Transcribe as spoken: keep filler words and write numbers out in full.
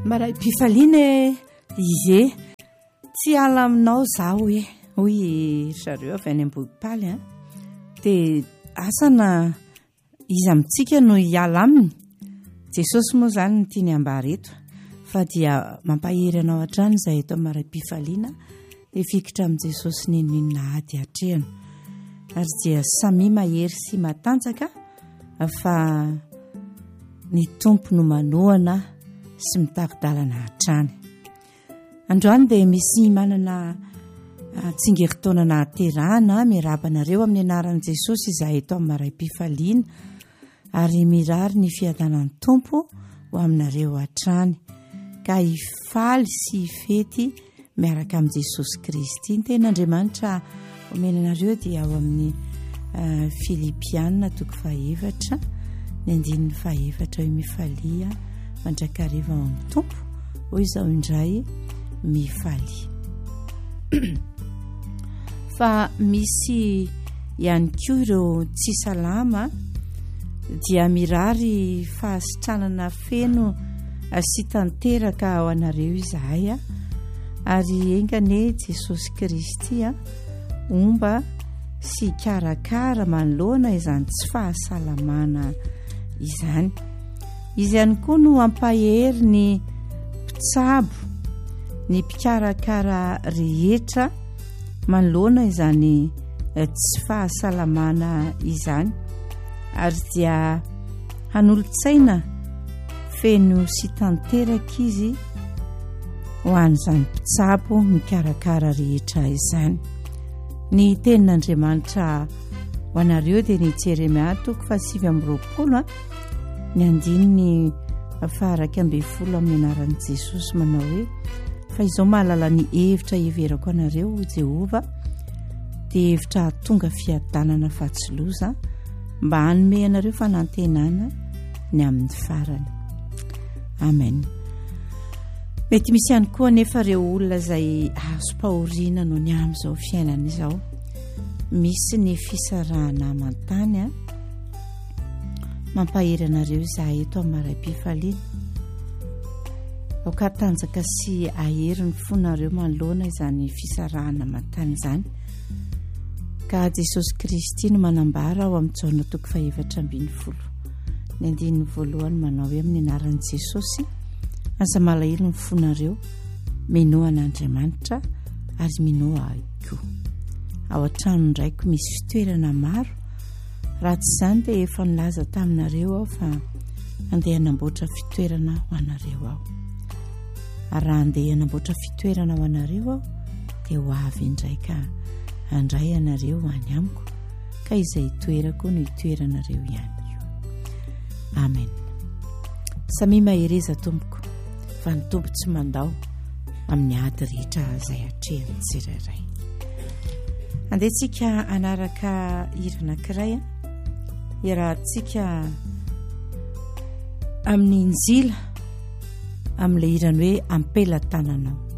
maray mpifaliana izy e tsy ala aminao zaho e hoy zareo avy any Ambohipaly a dia asana izy amintsika no hiala aminy. Jesosy moa zany ny tiany ambara eto fa dia mampahery anao hatrany izay eto amin'ny maray mpifaliana dia fikitra amin'i Jesosy ninonina ady hatrehana ary dia samy mahery sy matanjaka fa ny tompo no manohana sy mitako-dalana hatrany. Androany dia misy manana tsingerin-taona nahaterahana miarabanareo amin'ny anaran'i Jesosy izahay eto amin'ny maray mpifaliana ary mirary ny fiadanan'ny tompo ho aminareo hatrany ka hifaly sy hifety miaraka amin'i Jesosy Kristy. Ny ten'Andriamanitra omenanareo dia ao amin'ny uh, Filipianina toko fahaefatra ny andininy fahaefatra hoe mifalia mandrakariva ao amin'ny tompo hoy izao indray mifaly. Fa misy ihany koa ireo tsy salama dia mirary fahasitranana feno sy tanteraka ao anareo izahay ary engane Jesosy Kristy omba sy karakara manoloana izany tsy fahasalamana izany. Izy ihany koa no ampahery ny mpitsabo ny mpikarakara rehetra manoloana izany tsy fahasalamana izany ary dia hanolo-tsaina feno sy tanteraka izy ho an'izany mpitsabo mikarakara rehetra izany. Ny tenin'Andriamanitra ho anareo dia ny Jeremia toko fahasivy amby roapolo ny andininy faharaka ambin'ny folo amin'ny anaran'i Jesosy manao hoe fa izao mahalala ny hevitra heverako anareo Jehova dia hevitra tonga fiadanana fahatsiloza mba hanome anareo fanantenana ny amin'ny farany. Amen. Mety misy ihany koa nefa ireo olona izay azo pahoriana no ny amin'izao fiainana izao. Misy ny fisarahana amantany a mampahery anareo izahay eto amin'ny maray mpifaliana aoka tanjaka sy ahery ny fonareo manoloana izany fisarahana amantany izany ka Jesosy Kristy no manambara ao amin'ny Jaona toko fahaefatra ambin'ny folo ny andininy voalohany manao hoe amin'ny anaran'i Jesosy aza malahelo ny fonareo minoa an'Andriamanitra ary minoa koa. Ao an-trano ndraiky misy fitoerana maro raha tsy izany dia efa nilaza taminareo aho fa andeha hanamboatra fitoerana ho anareo aho. Ary raha andeha hanamboatra fitoerana ho anareo aho dia ho avy indray ka handray anareo any amiko ka izay hitoerako no hitoeranareo ihany io. Amen. Samy mahereza tompoko fa ny tompo tsy mandao amin'ny ady rehetra izay hatrehany tsirairay. Andehantsika anaraka hira anankiray iarahantsika amin'ny Injila amin'ilay hirany hoe ampela tananao.